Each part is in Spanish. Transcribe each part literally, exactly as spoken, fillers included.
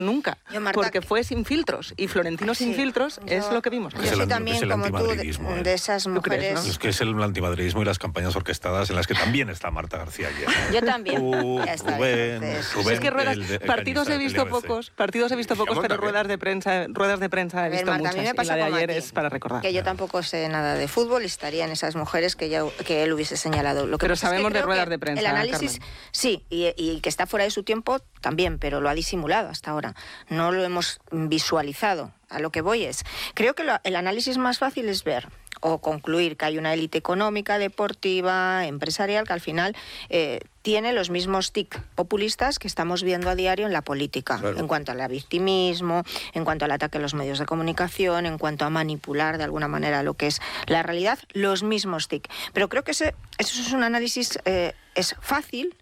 nunca, yo, Marta, porque fue sin filtros, y Florentino sí, sin filtros yo, es lo que vimos. Yo soy también, es el como tú, de, ¿eh? de esas mujeres... Crees, ¿no? Es que es el antimadridismo y las campañas orquestadas en las que también está Marta García ayer. Yo también. Uh, ya está, Rubén, Rubén, es que ruedas, el de, el partidos he visto pocos, partidos he visto pocos, pero ruedas de prensa, ruedas de prensa he visto ver, Marta, muchas, a mí me pasa y la de como ayer a ti, es para recordar. Que yo tampoco sé nada de fútbol y estaría en esas mujeres que, ya, que él hubiese señalado. Lo que pero sabemos es que de ruedas de prensa, el análisis, Carmen. Sí, y, y que está fuera de su tiempo también, pero lo ha disimulado hasta ahora. No lo hemos visualizado. A lo que voy es, creo que lo, el análisis más fácil es ver o concluir que hay una élite económica, deportiva, empresarial, que al final eh, tiene los mismos tics populistas que estamos viendo a diario en la política, claro, en cuanto al victimismo, en cuanto al ataque a los medios de comunicación, en cuanto a manipular de alguna manera lo que es la realidad, los mismos tics. Pero creo que ese, eso es un análisis, eh, es fácil,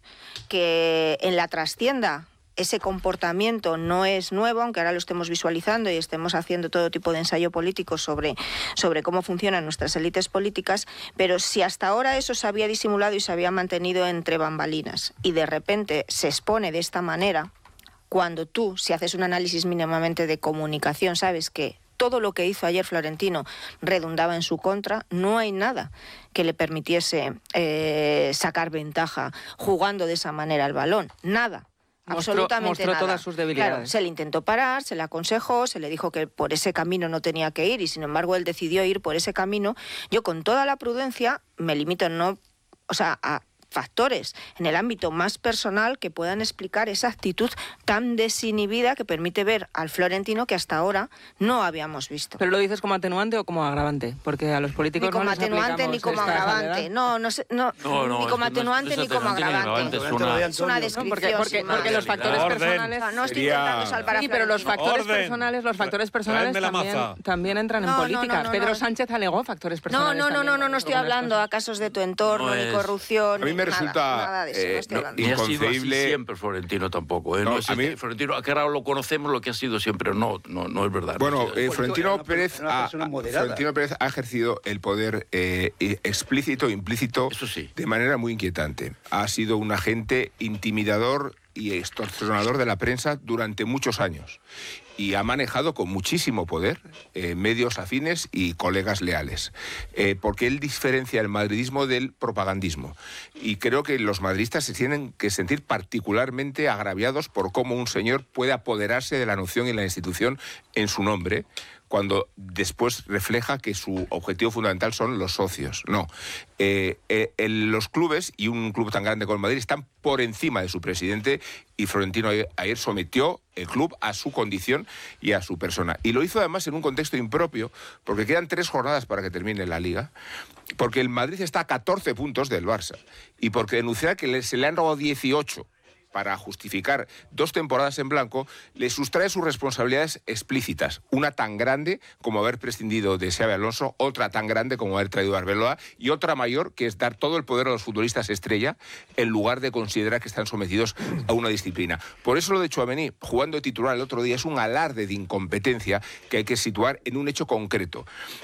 que en la trastienda ese comportamiento no es nuevo, aunque ahora lo estemos visualizando y estemos haciendo todo tipo de ensayo político sobre, sobre cómo funcionan nuestras élites políticas, pero si hasta ahora eso se había disimulado y se había mantenido entre bambalinas y de repente se expone de esta manera, cuando tú, si haces un análisis mínimamente de comunicación, sabes que todo lo que hizo ayer Florentino redundaba en su contra, no hay nada que le permitiese eh, sacar ventaja jugando de esa manera el balón, nada. Mostró, Absolutamente mostró nada. todas sus debilidades. Claro, se le intentó parar, se le aconsejó, se le dijo que por ese camino no tenía que ir y sin embargo él decidió ir por ese camino. Yo con toda la prudencia me limito a no, o sea, a factores en el ámbito más personal que puedan explicar esa actitud tan desinhibida que permite ver al Florentino que hasta ahora no habíamos visto. ¿Pero lo dices como atenuante o como agravante? Porque a los políticos ni como no les atenuante ni como agravante. No, no, sé, no, no, no, ni como atenuante ni como agravante. Es una, es una descripción. Porque, porque, porque los factores Orden. personales... O sea, no estoy Sería... intentando salvar a Sí, pero los factores Orden. personales, los factores personales también, también entran no, en política. No, no, no, Pedro no. Sánchez alegó factores No, personales. no, no, no, también, no, no estoy hablando a casos de tu entorno, No ni es- corrupción, A mí me ni resulta, nada, nada de eso, eh, no estoy no, hablando. Ni ha sido así inconcebible. siempre Florentino tampoco, ¿eh? No, No, es a mí- este Florentino, a qué raro lo conocemos lo que ha sido siempre. No, no, no es verdad. Bueno, no, eh, sí, Florentino, una- Pérez una ha, persona moderada. Florentino Pérez ha ejercido el poder eh, explícito e implícito Eso sí. de manera muy inquietante. Ha sido un agente intimidador y extorsionador de la prensa durante muchos años y ha manejado con muchísimo poder eh, medios afines y colegas leales, eh, porque él diferencia el madridismo del propagandismo y creo que los madridistas se tienen que sentir particularmente agraviados por cómo un señor puede apoderarse de la noción y la institución en su nombre, cuando después refleja que su objetivo fundamental son los socios. No. Eh, eh, el, los clubes, y un club tan grande como el Madrid, están por encima de su presidente y Florentino ayer, ayer sometió el club a su condición y a su persona. Y lo hizo además en un contexto impropio, porque quedan tres jornadas para que termine la Liga, porque el Madrid está a catorce puntos del Barça y porque denunciar que le, se le han robado dieciocho para justificar dos temporadas en blanco, le sustrae sus responsabilidades explícitas. Una tan grande como haber prescindido de Xabi Alonso, otra tan grande como haber traído a Arbeloa y otra mayor que es dar todo el poder a los futbolistas estrella en lugar de considerar que están sometidos a una disciplina. Por eso lo de Tchouaméni, jugando de titular el otro día, es un alarde de incompetencia que hay que situar en un hecho concreto.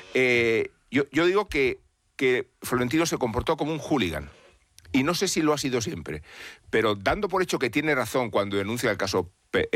Eh, yo, yo digo que, que Florentino se comportó como un hooligan. Y no sé si lo ha sido siempre, pero dando por hecho que tiene razón cuando denuncia el caso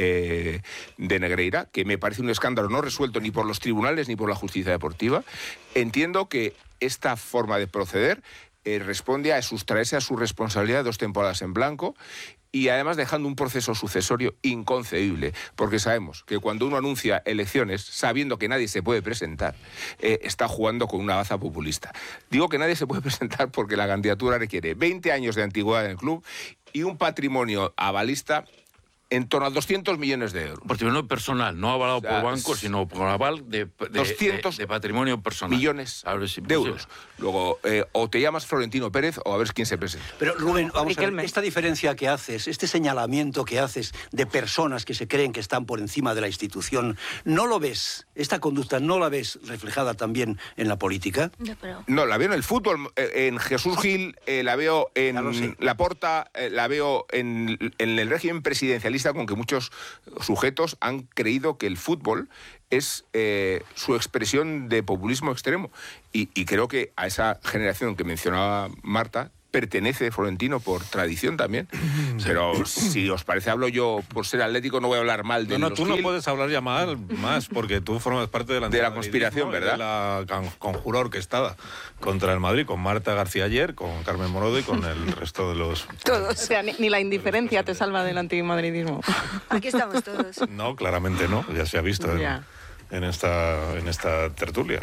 eh, de Negreira, que me parece un escándalo no resuelto ni por los tribunales ni por la justicia deportiva, entiendo que esta forma de proceder eh, responde a sustraerse a su responsabilidad de dos temporadas en blanco y además dejando un proceso sucesorio inconcebible, porque sabemos que cuando uno anuncia elecciones, sabiendo que nadie se puede presentar, eh, está jugando con una baza populista. Digo que nadie se puede presentar porque la candidatura requiere veinte años de antigüedad en el club y un patrimonio avalista en torno a doscientos millones de euros. Patrimonio personal, no avalado O sea, por bancos, sino por aval de, de, doscientos de, de patrimonio personal. millones A ver si de euros. Luego, eh, o te llamas Florentino Pérez o a ver quién se presenta. Pero Rubén, vamos a ver, Riquelme. esta diferencia que haces, este señalamiento que haces de personas que se creen que están por encima de la institución, ¿no lo ves, esta conducta no la ves reflejada también en la política? No, pero... No, la veo en el fútbol, eh, en Jesús Gil, eh, la veo en Ya lo sé. Laporta, eh, la veo en, en el régimen presidencialista con que muchos sujetos han creído que el fútbol es eh, su expresión de populismo extremo. Y, y creo que a esa generación que mencionaba Marta pertenece Florentino por tradición también. Pero si os parece, hablo yo por ser atlético, no voy a hablar mal de No, no, los tú no Gil. puedes hablar ya mal, más, porque tú formas parte de la, De la conspiración, ¿verdad? De la con- conjura orquestada contra el Madrid, con Marta García ayer, con Carmen Morodo y con el resto de los... O sea, ni, ni la indiferencia te salva del antimadridismo. Aquí estamos todos. No, claramente no, ya se ha visto en, Ya. en esta, en esta tertulia.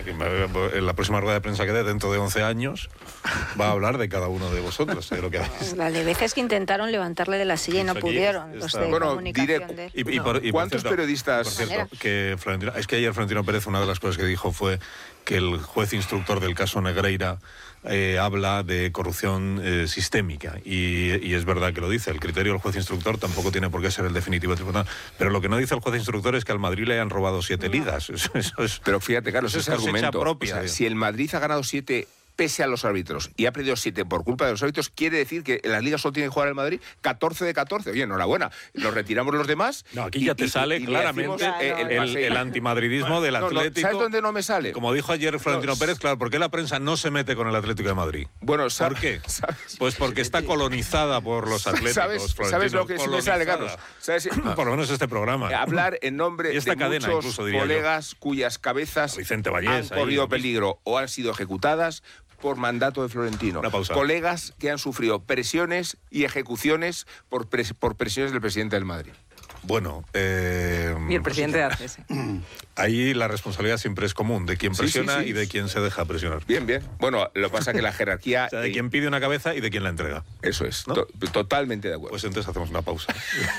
En la próxima rueda de prensa que dé dentro de once años va a hablar de cada uno de vosotros, de lo que habéis. La de veces que intentaron levantarle de la silla y no Pues aquí pudieron, los está- de Bueno, comunicación diré- de... Y, y por- y por ¿Cuántos cierto- periodistas- Por cierto, que Florentino- es que ayer Florentino Pérez, una de las cosas que dijo fue que el juez instructor del caso Negreira eh, habla de corrupción eh, sistémica. Y, y es verdad que lo dice. El criterio del juez instructor tampoco tiene por qué ser el definitivo del tribunal. Pero lo que no dice el juez instructor es que al Madrid le han robado siete ligas. Eso, eso es, Pero fíjate, Carlos, eso ese es cosecha argumento. propia. O sea, si el Madrid ha ganado siete pese a los árbitros y ha perdido siete por culpa de los árbitros, quiere decir que en las ligas solo tiene que jugar el Madrid catorce de catorce. Oye, enhorabuena. Nos retiramos los demás. No, aquí y- ya te y- sale y le claramente decimos, eh, el, paseo. el antimadridismo del No, no, Atlético. ¿sabes dónde no me sale? Como dijo ayer Florentino No, Pérez, claro, ¿por qué la prensa no se mete con el Atlético de Madrid? Bueno, ¿Por ¿sabes- qué? sabes- Pues porque está colonizada por los atléticos. ¿Sabes, Florentino, ¿Sabes lo que sí me sale, colonizada. Carlos? ¿Sabes? Por lo menos este programa. Hablar en nombre Y esta de cadena, muchos incluso, diría yo. colegas cuyas cabezas Vicente Vallés, han ahí, corrido lo mismo. peligro o han sido ejecutadas por mandato de Florentino. Una pausa. Colegas que han sufrido presiones y ejecuciones por, pres- por presiones del presidente del Madrid. Bueno, eh, Y el presidente de A C S. ahí la responsabilidad siempre es común, de quien Sí, presiona sí, sí. y de quien se deja presionar. Bien, bien. Bueno, lo que pasa es que la jerarquía... O sea, de eh, quien pide una cabeza y de quien la entrega. Eso es, ¿no? to- totalmente de acuerdo. Pues entonces hacemos una pausa.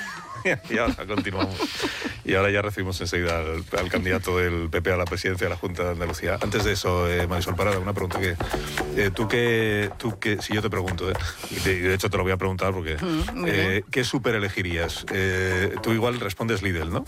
Y ahora continuamos. Y ahora ya recibimos enseguida al, al candidato del P P a la presidencia de la Junta de Andalucía. Antes de eso, eh, Marisol Parada, una pregunta que... eh, tú que... Tú que si yo te pregunto, eh, y de, y de hecho te lo voy a preguntar porque... muy eh, ¿Qué súper elegirías? Eh, tú igual respondes Lidl, ¿no?